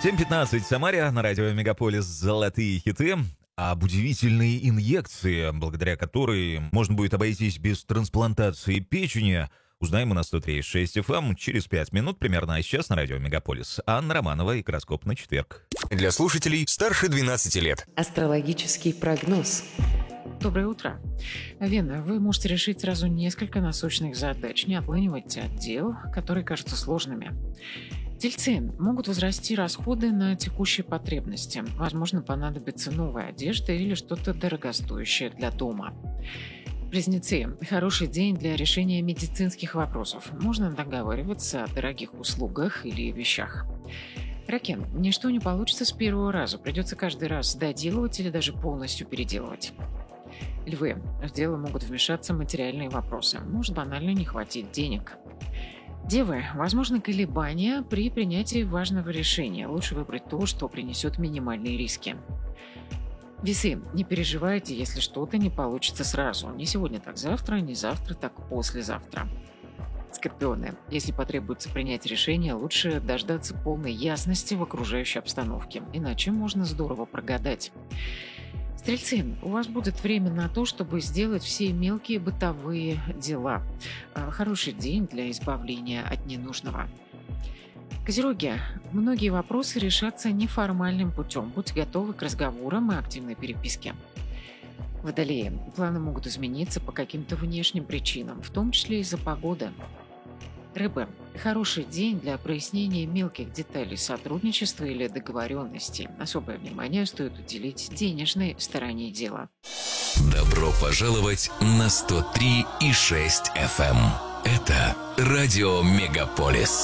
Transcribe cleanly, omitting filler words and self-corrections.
7:15 в Самаре, на радио Мегаполис «Золотые хиты». Об удивительной инъекции, благодаря которой можно будет обойтись без трансплантации печени, узнаем мы на 103.6 FM через 5 минут примерно, а сейчас на радио Мегаполис. Анна Романова и гороскоп на четверг. Для слушателей старше 12 лет. Астрологический прогноз. Доброе утро. Вена, вы можете решить сразу несколько насущных задач, не отлынивайте от дел, которые кажутся сложными. Тельцы, могут возрасти расходы на текущие потребности. Возможно, понадобится новая одежда или что-то дорогостоящее для дома. Близнецы, хороший день для решения медицинских вопросов. Можно договариваться о дорогих услугах или вещах. Раки, ничто не получится с первого раза. Придется каждый раз доделывать или даже полностью переделывать. Львы, в дело могут вмешаться материальные вопросы. Может банально не хватить денег. Девы, возможны колебания при принятии важного решения. Лучше выбрать то, что принесет минимальные риски. Весы, не переживайте, если что-то не получится сразу. Не сегодня, так завтра, не завтра, так послезавтра. Скорпионы, если потребуется принять решение, лучше дождаться полной ясности в окружающей обстановке, иначе можно здорово прогадать. Стрельцы, у вас будет время на то, чтобы сделать все мелкие бытовые дела. Хороший день для избавления от ненужного. Козероги, многие вопросы решатся неформальным путем. Будьте готовы к разговорам и активной переписке. Водолеи, планы могут измениться по каким-то внешним причинам, в том числе из-за погоды. Рыбы, хороший день для прояснения мелких деталей сотрудничества или договоренностей. Особое внимание стоит уделить денежной стороне дела. Добро пожаловать на 103.6 FM. Это радио Мегаполис.